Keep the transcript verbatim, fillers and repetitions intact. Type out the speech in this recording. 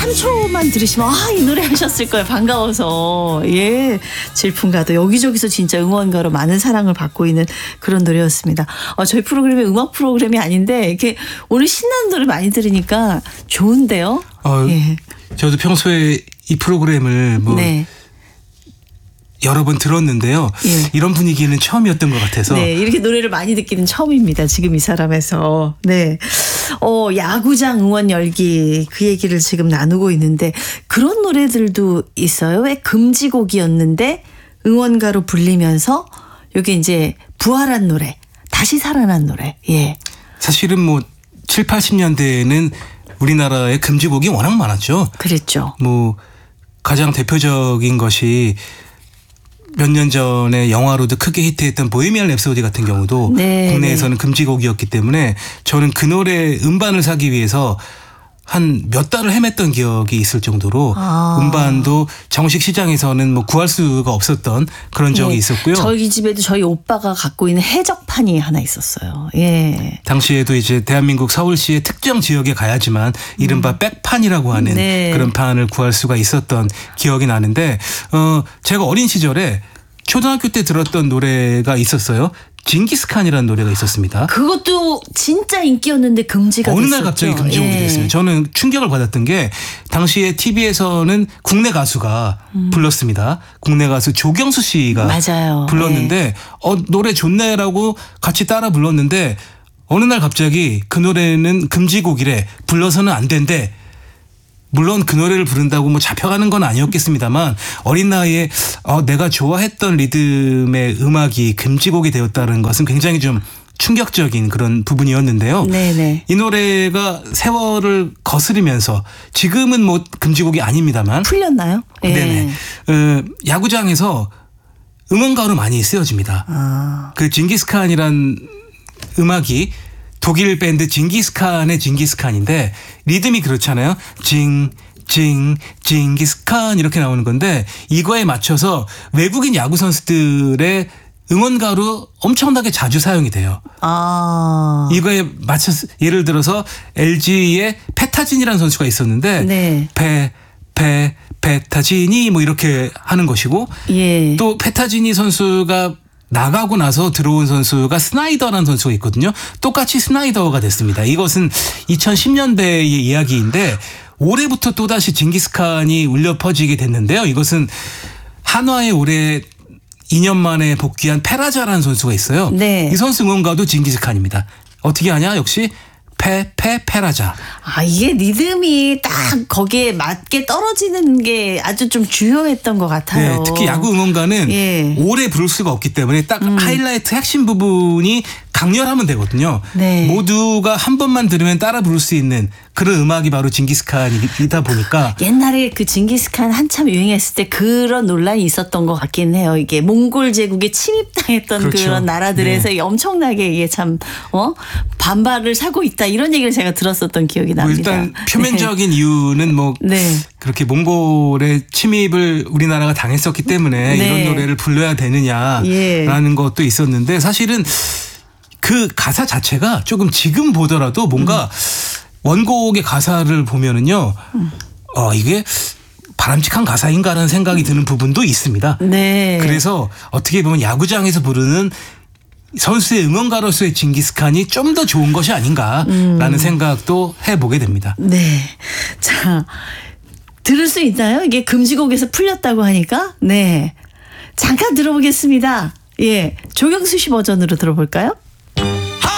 삼 초만 들으시면 아, 이 노래 하셨을 거예요. 반가워서. 예. 질풍가도 여기저기서 진짜 응원가로 많은 사랑을 받고 있는 그런 노래였습니다. 어, 저희 프로그램이 음악 프로그램이 아닌데 이렇게 오늘 신나는 노래 많이 들으니까 좋은데요. 어, 예. 저도 평소에 이 프로그램을 뭐 네. 여러 번 들었는데요. 예. 이런 분위기는 처음이었던 것 같아서. 네, 이렇게 노래를 많이 듣기는 처음입니다. 지금 이 사람에서. 네. 어, 야구장 응원 열기 그 얘기를 지금 나누고 있는데 그런 노래들도 있어요. 왜 금지곡이었는데 응원가로 불리면서 이게 이제 부활한 노래, 다시 살아난 노래. 예. 사실은 뭐 칠, 팔십 년대에는 우리나라의 금지곡이 워낙 많았죠. 그랬죠. 뭐 가장 대표적인 것이 몇 년 전에 영화로도 크게 히트했던 보헤미안 랩소디 같은 경우도 네, 국내에서는 금지곡이었기 때문에 저는 그 노래 음반을 사기 위해서 한 몇 달을 헤맸던 기억이 있을 정도로 아. 음반도 정식 시장에서는 뭐 구할 수가 없었던 그런 적이 예. 있었고요. 저희 집에도 저희 오빠가 갖고 있는 해적판이 하나 있었어요. 예. 당시에도 이제 대한민국 서울시의 특정 지역에 가야지만 이른바 음. 백판이라고 하는 네. 그런 판을 구할 수가 있었던 기억이 나는데 어 제가 어린 시절에 초등학교 때 들었던 노래가 있었어요. 징기스칸이라는 노래가 있었습니다. 그것도 진짜 인기였는데 금지가 어느 됐었죠. 날 갑자기 금지곡이 예. 됐어요. 저는 충격을 받았던 게 당시에 티비에서는 국내 가수가 음. 불렀습니다. 국내 가수 조경수 씨가 맞아요. 불렀는데 예. 어 노래 좋네라고 같이 따라 불렀는데 어느 날 갑자기 그 노래는 금지곡이래. 불러서는 안 된대. 물론 그 노래를 부른다고 뭐 잡혀가는 건 아니었겠습니다만 어린 나이에 어, 내가 좋아했던 리듬의 음악이 금지곡이 되었다는 것은 굉장히 좀 충격적인 그런 부분이었는데요. 네네. 이 노래가 세월을 거스르면서 지금은 뭐 금지곡이 아닙니다만 풀렸나요? 예. 네네. 어, 야구장에서 응원가로 많이 쓰여집니다. 아. 그 징기스칸이란 음악이 독일 밴드 징기스칸의 징기스칸인데 리듬이 그렇잖아요. 징, 징, 징기스칸 이렇게 나오는 건데 이거에 맞춰서 외국인 야구 선수들의 응원가로 엄청나게 자주 사용이 돼요. 아. 이거에 맞춰서 예를 들어서 엘지의 페타진이라는 선수가 있었는데 네. 페, 페, 페타진이 뭐 이렇게 하는 것이고 예. 또 페타지니 선수가 나가고 나서 들어온 선수가 스나이더라는 선수가 있거든요. 똑같이 스나이더가 됐습니다. 이것은 이천십 년대의 이야기인데 올해부터 또다시 징기스칸이 울려 퍼지게 됐는데요. 이것은 한화에 올해 이 년 만에 복귀한 페라자라는 선수가 있어요. 네. 이 선수 응원가도 징기스칸입니다. 어떻게 하냐? 역시 페, 페, 페라자. 아, 이게 리듬이 딱 거기에 맞게 떨어지는 게 아주 좀 주요했던 것 같아요. 네, 특히 야구 응원가는 예. 오래 부를 수가 없기 때문에 딱 음. 하이라이트 핵심 부분이 강렬하면 되거든요. 네. 모두가 한 번만 들으면 따라 부를 수 있는 그런 음악이 바로 징기스칸이다 보니까 옛날에 그 징기스칸 한참 유행했을 때 그런 논란이 있었던 것 같긴 해요. 이게 몽골 제국에 침입당했던 그렇죠. 그런 나라들에서 네. 엄청나게 이게 참 어? 반발을 사고 있다 이런 얘기를 제가 들었었던 기억이 뭐 납니다. 일단 표면적인 네. 이유는 뭐 네. 그렇게 몽골의 침입을 우리나라가 당했었기 때문에 네. 이런 노래를 불러야 되느냐라는 예. 것도 있었는데 사실은 그 가사 자체가 조금 지금 보더라도 뭔가 음. 원곡의 가사를 보면은요, 음. 어, 이게 바람직한 가사인가라는 생각이 드는 부분도 있습니다. 네. 그래서 어떻게 보면 야구장에서 부르는 선수의 응원가로서의 징기스칸이 좀 더 좋은 것이 아닌가라는 음. 생각도 해보게 됩니다. 네. 자, 들을 수 있나요? 이게 금지곡에서 풀렸다고 하니까. 네. 잠깐 들어보겠습니다. 예. 조경수 씨 버전으로 들어볼까요?